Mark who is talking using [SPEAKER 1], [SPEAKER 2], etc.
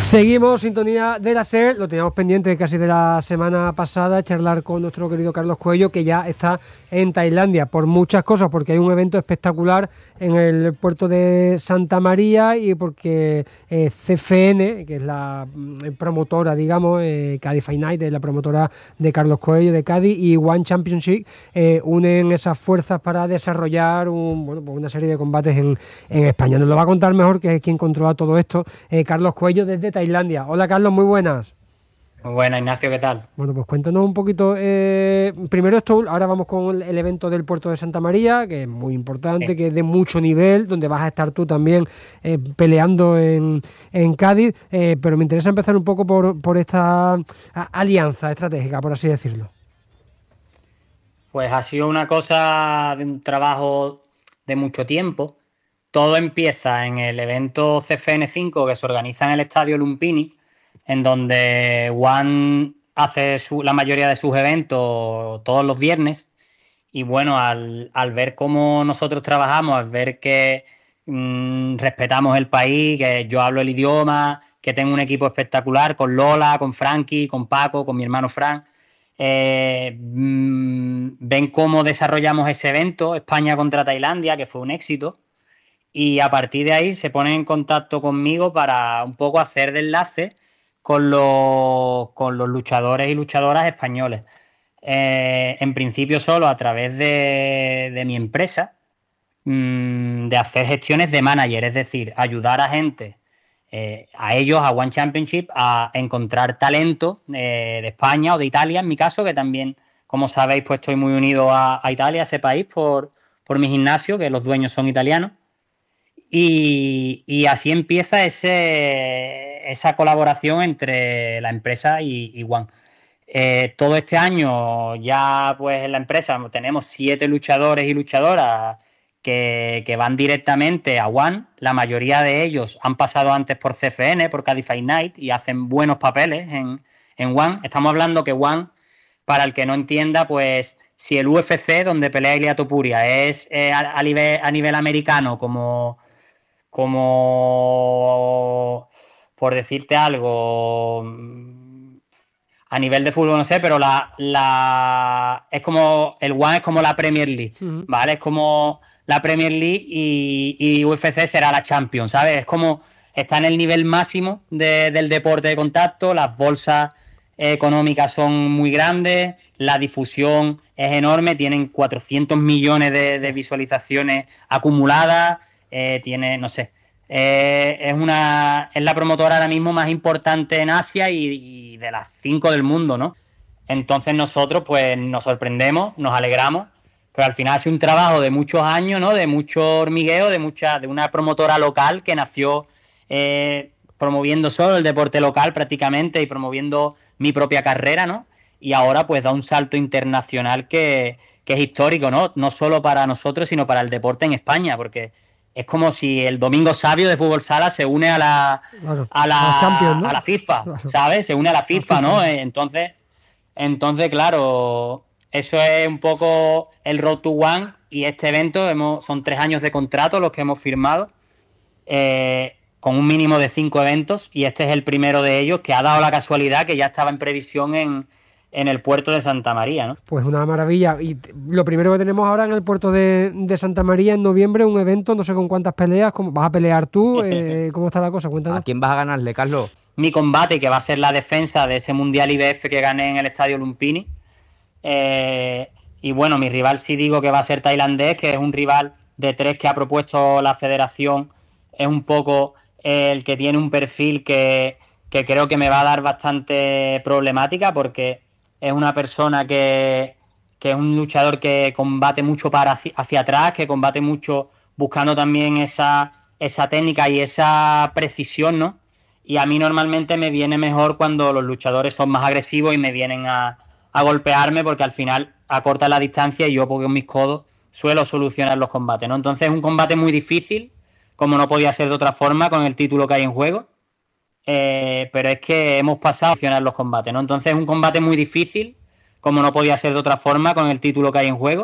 [SPEAKER 1] Seguimos, sintonía de la SER, lo teníamos pendiente casi de la semana pasada, charlar con nuestro querido Carlos Coello, que ya está en Tailandia por muchas cosas, porque hay un evento espectacular en el puerto de Santa María y porque CFN, que es la promotora, digamos, Cádiz Fight Night, es la promotora de Carlos Coello de Cádiz, y One Championship unen esas fuerzas para desarrollar una serie de combates en España. Nos lo va a contar mejor, que es quien controla todo esto, Carlos Coello desde Tailandia. Hola Carlos, muy buenas.
[SPEAKER 2] Muy buena, Ignacio, ¿qué tal?
[SPEAKER 1] Bueno, pues cuéntanos un poquito, primero esto, ahora vamos con el evento del puerto de Santa María, que es muy importante, que es de mucho nivel, donde vas a estar tú también peleando en Cádiz, pero me interesa empezar un poco por esta alianza estratégica, por así decirlo.
[SPEAKER 2] Pues ha sido una cosa de un trabajo de mucho tiempo. Todo empieza en el evento CFN 5 que se organiza en el Estadio Lumpini, en donde One hace la mayoría de sus eventos todos los viernes. Y bueno, al ver cómo nosotros trabajamos, al ver que respetamos el país, que yo hablo el idioma, que tengo un equipo espectacular con Lola, con Frankie, con Paco, con mi hermano Fran, ven cómo desarrollamos ese evento, España contra Tailandia, que fue un éxito. Y a partir de ahí se ponen en contacto conmigo para un poco hacer de enlace con los luchadores y luchadoras españoles. En principio solo a través de mi empresa, de hacer gestiones de manager, es decir, ayudar a gente, a ellos, a One Championship, a encontrar talento de España o de Italia, en mi caso, que también, como sabéis, pues estoy muy unido a Italia, a ese país, por mi gimnasio, que los dueños son italianos. Y así empieza esa colaboración entre la empresa y One. Todo este año ya pues en la empresa tenemos 7 luchadores y luchadoras que van directamente a One. La mayoría de ellos han pasado antes por CFN, por Cádiz Fight Night, y hacen buenos papeles en One. Estamos hablando que One, para el que no entienda, pues si el UFC, donde pelea Ilia Topuria, es a nivel americano como por decirte algo, a nivel de fútbol no sé, pero es como el One es como la Premier League, ¿vale? Es como la Premier League y UFC será la Champions, ¿sabes? Es como está en el nivel máximo del deporte de contacto, las bolsas económicas son muy grandes, la difusión es enorme, tienen 400 millones de visualizaciones acumuladas. Tiene, no sé, es la promotora ahora mismo más importante en Asia y de las 5 del mundo, ¿no? Entonces nosotros pues nos sorprendemos, nos alegramos, pero al final ha sido un trabajo de muchos años, ¿no? De mucho hormigueo, de una promotora local que nació promoviendo solo el deporte local prácticamente y promoviendo mi propia carrera, ¿no? Y ahora pues da un salto internacional que es histórico, ¿no? No solo para nosotros, sino para el deporte en España, porque es como si el Domingo Sabio de Fútbol Sala se une a la
[SPEAKER 1] Champions, ¿no?
[SPEAKER 2] A la FIFA,
[SPEAKER 1] claro.
[SPEAKER 2] ¿Sabes? Se une a la FIFA, ¿no? Entonces, claro, eso es un poco el Road to One, y este evento son 3 años de contrato los que hemos firmado, con un mínimo de 5 eventos, y este es el primero de ellos, que ha dado la casualidad que ya estaba en previsión en el puerto de Santa María, ¿no?
[SPEAKER 1] Pues una maravilla. Y lo primero que tenemos ahora en el puerto de Santa María en noviembre, un evento, no sé con cuántas peleas, ¿cómo vas a pelear tú? ¿Cómo está la cosa? Cuéntanos.
[SPEAKER 3] ¿A quién vas a ganarle, Carlos?
[SPEAKER 2] Mi combate, que va a ser la defensa de ese Mundial IBF que gané en el Estadio Lumpini. Y bueno, mi rival sí digo que va a ser tailandés, que es un rival de 3 que ha propuesto la federación. Es un poco el que tiene un perfil que creo que me va a dar bastante problemática, porque es una persona que es un luchador que combate mucho hacia atrás, que combate mucho buscando también esa técnica y esa precisión, ¿no? Y a mí normalmente me viene mejor cuando los luchadores son más agresivos y me vienen a golpearme, porque al final acorta la distancia y yo, porque con mis codos suelo solucionar los combates, ¿no? Entonces es un combate muy difícil, como no podía ser de otra forma con el título que hay en juego. Pero es que hemos pasado a solucionar los combates, ¿no? Entonces es un combate muy difícil, como no podía ser de otra forma con el título que hay en juego.